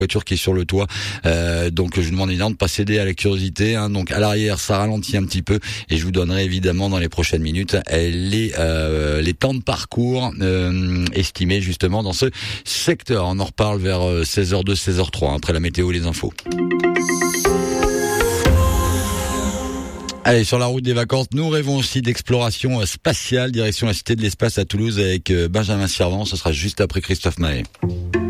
voiture qui est sur le toit, donc je vous demande évidemment de pas céder à la curiosité, hein. Donc à l'arrière ça ralentit un petit peu et je vous donnerai évidemment dans les prochaines minutes les temps de parcours estimés justement dans ce secteur. On en reparle vers 16h02, 16h03 après la météo et les infos. Allez, sur la route des vacances, nous rêvons aussi d'exploration spatiale, direction la Cité de l'Espace à Toulouse avec Benjamin Servan. Ce sera juste après Christophe Maé.